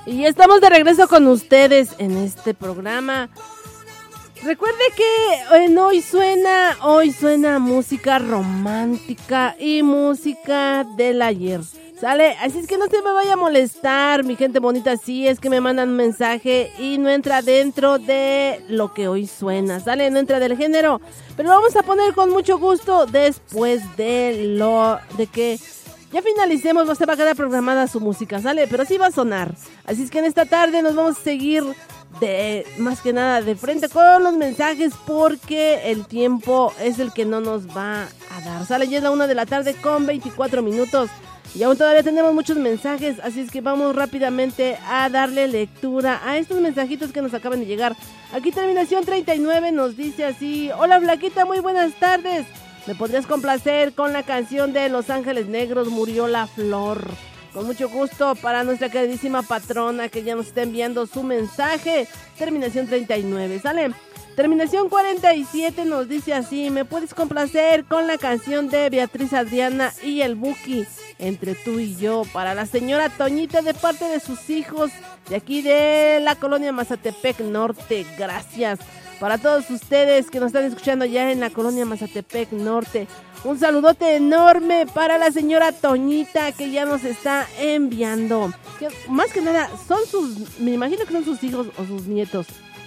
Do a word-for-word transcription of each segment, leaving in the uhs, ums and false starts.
Y estamos de regreso con ustedes en este programa. Recuerde que en hoy suena, hoy suena música romántica y música del ayer. ¿Sale? Así es que no se me vaya a molestar, mi gente bonita, si es que me mandan un mensaje y no entra dentro de lo que hoy suena, ¿sale? No entra del género, pero lo vamos a poner con mucho gusto después de lo de que ya finalicemos, no se va a quedar programada su música, ¿sale? Pero sí va a sonar. Así es que en esta tarde nos vamos a seguir de más que nada de frente con los mensajes porque el tiempo es el que no nos va a dar. Sale, ya es la una de la tarde con veinticuatro minutos. Y aún todavía tenemos muchos mensajes, así es que vamos rápidamente a darle lectura a estos mensajitos que nos acaban de llegar. Aquí terminación treinta y nueve nos dice así: hola Flaquita, muy buenas tardes. ¿Me podrías complacer con la canción de Los Ángeles Negros, Murió la Flor? Con mucho gusto para nuestra queridísima patrona que ya nos está enviando su mensaje. Terminación treinta y nueve, ¿sale? Terminación cuarenta y siete nos dice así: ¿me puedes complacer con la canción de Beatriz Adriana y el Buki, Entre tú y yo, para la señora Toñita de parte de sus hijos de aquí de la colonia Mazatepec Norte? Gracias. Para todos ustedes que nos están escuchando ya en la colonia Mazatepec Norte, un saludote enorme para la señora Toñita que ya nos está enviando. Que, más que nada, son sus, me imagino que son sus hijos o sus nietos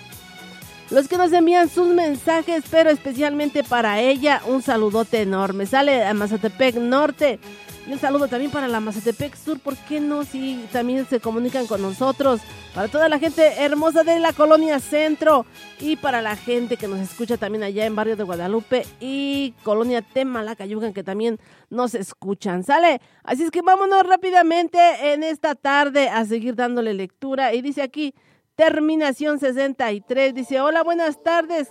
los que nos envían sus mensajes, pero especialmente para ella, un saludote enorme. Sale a Mazatepec Norte. Y un saludo también para la Mazatepec Sur, ¿por qué no? Si también se comunican con nosotros. Para toda la gente hermosa de la Colonia Centro y para la gente que nos escucha también allá en Barrio de Guadalupe y Colonia Temalacayucan, que también nos escuchan, ¿sale? Así es que vámonos rápidamente en esta tarde a seguir dándole lectura. Y dice aquí, terminación sesenta y tres, dice: hola, buenas tardes.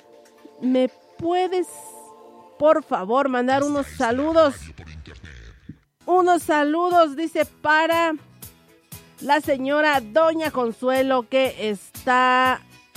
¿Me puedes, por favor, mandar unos saludos? Unos saludos, dice, para la señora Doña Consuelo, que está,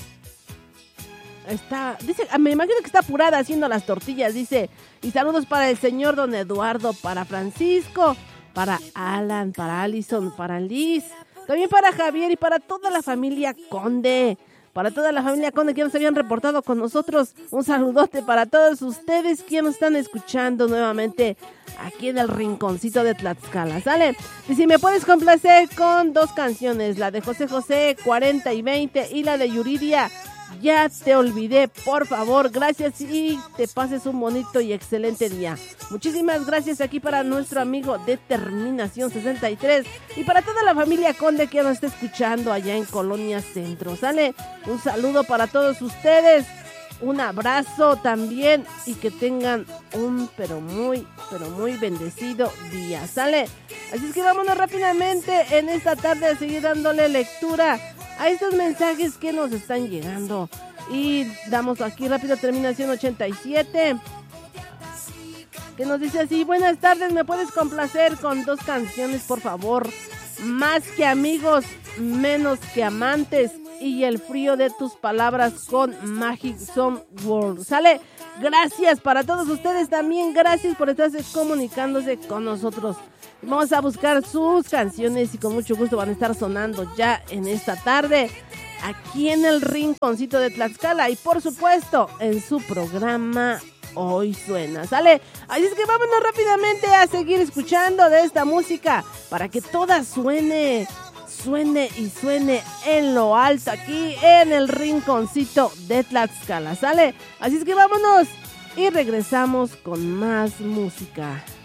está, dice, me imagino que está apurada haciendo las tortillas, dice, y saludos para el señor Don Eduardo, para Francisco, para Alan, para Allison, para Liz, también para Javier y para toda la familia Conde. Para toda la familia Conde que nos habían reportado con nosotros, un saludote para todos ustedes que nos están escuchando nuevamente aquí en el rinconcito de Tlaxcala, ¿sale? Y si me puedes complacer con dos canciones, la de José José, cuarenta y veinte, y la de Yuridia, Ya te olvidé, por favor, gracias y te pases un bonito y excelente día. Muchísimas gracias aquí para nuestro amigo de terminación sesenta y tres y para toda la familia Conde que nos está escuchando allá en Colonia Centro, ¿sale? Un saludo para todos ustedes, un abrazo también y que tengan un pero muy, pero muy bendecido día, ¿sale? Así es que vámonos rápidamente en esta tarde a seguir dándole lectura a estos mensajes que nos están llegando. Y damos aquí rápido terminación ochenta y siete, que nos dice así: buenas tardes, ¿me puedes complacer con dos canciones, por favor? Más que amigos, menos que amantes, y el frío de tus palabras con Magic Some World, ¿sale? Gracias para todos ustedes también, gracias por estarse comunicándose con nosotros. Vamos a buscar sus canciones y con mucho gusto van a estar sonando ya en esta tarde aquí en el rinconcito de Tlaxcala y por supuesto en su programa Hoy Suena, ¿sale? Así es que vámonos rápidamente a seguir escuchando de esta música para que toda suene, suene y suene en lo alto aquí en el rinconcito de Tlaxcala, ¿sale? Así es que vámonos y regresamos con más música.